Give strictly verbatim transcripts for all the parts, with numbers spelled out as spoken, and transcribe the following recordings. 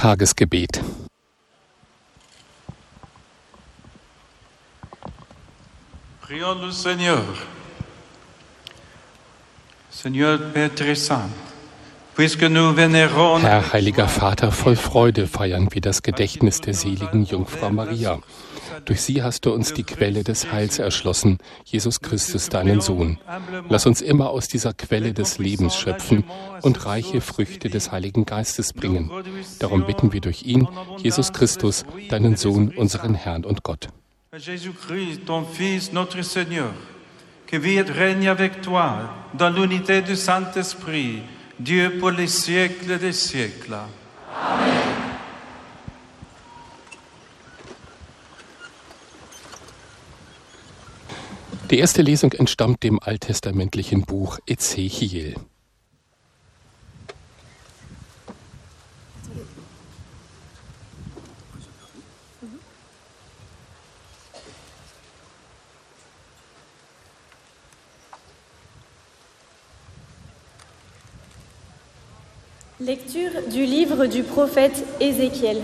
Tagesgebet. Prions le Seigneur. Seigneur Père très saint, puisque nous vénérons... Herr, heiliger Vater, voll Freude feiern wir das Gedächtnis der seligen Jungfrau Maria. Durch sie hast du uns die Quelle des Heils erschlossen, Jesus Christus, deinen Sohn. Lass uns immer aus dieser Quelle des Lebens schöpfen und reiche Früchte des Heiligen Geistes bringen. Darum bitten wir durch ihn, Jesus Christus, deinen Sohn, unseren Herrn und Gott. Jésus-Christ, ton Fils, notre Seigneur, qui vit et règne avec toi dans l'unité du Saint-Esprit, Dieu pour les siècles des siècles. Amen. Die erste Lesung entstammt dem alttestamentlichen Buch Ezechiel. Lecture du livre du prophète Ézéchiel.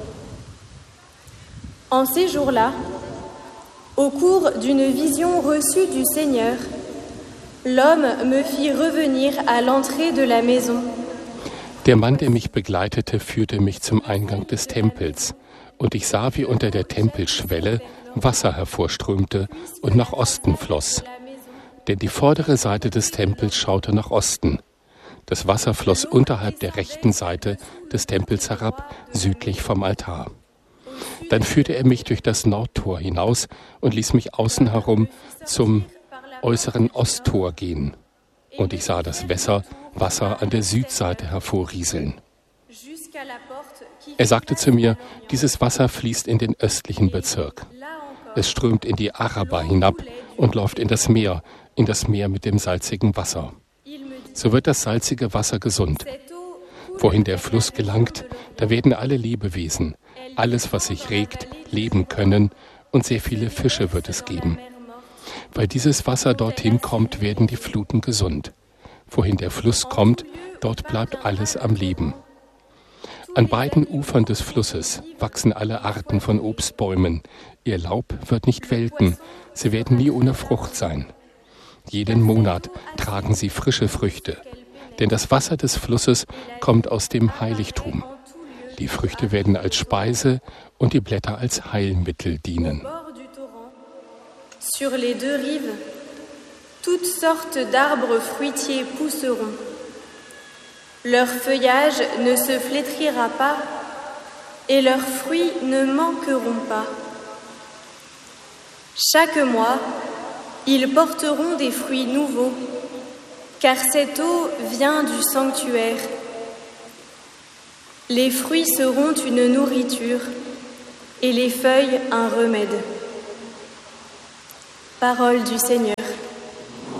En ces jours-là, au cours d'une vision reçue du Seigneur, l'homme me fit revenir à l'entrée de la maison. Der Mann, der mich begleitete, führte mich zum Eingang des Tempels, und ich sah, wie unter der Tempelschwelle Wasser hervorströmte und nach Osten floss. Denn die vordere Seite des Tempels schaute nach Osten. Das Wasser floss unterhalb der rechten Seite des Tempels herab, südlich vom Altar. Dann führte er mich durch das Nordtor hinaus und ließ mich außen herum zum äußeren Osttor gehen. Und ich sah das Wasser, Wasser an der Südseite hervorrieseln. Er sagte zu mir, dieses Wasser fließt in den östlichen Bezirk. Es strömt in die Araba hinab und läuft in das Meer, in das Meer mit dem salzigen Wasser. So wird das salzige Wasser gesund. Wohin der Fluss gelangt, da werden alle Lebewesen, alles, was sich regt, leben können, und sehr viele Fische wird es geben. Weil dieses Wasser dorthin kommt, werden die Fluten gesund. Wohin der Fluss kommt, dort bleibt alles am Leben. An beiden Ufern des Flusses wachsen alle Arten von Obstbäumen. Ihr Laub wird nicht welken, sie werden nie ohne Frucht sein. Jeden Monat tragen sie frische Früchte, denn das Wasser des Flusses kommt aus dem Heiligtum. Die Früchte werden als Speise und die Blätter als Heilmittel dienen. Sur les deux rives, toutes sortes d'arbres fruitiers pousseront. Leur feuillage ne se flétrira pas et leurs fruits ne manqueront pas. Chaque mois, ils porteront des fruits nouveaux, car cette eau vient du sanctuaire. Les fruits seront une nourriture et les feuilles un remède. Parole du Seigneur.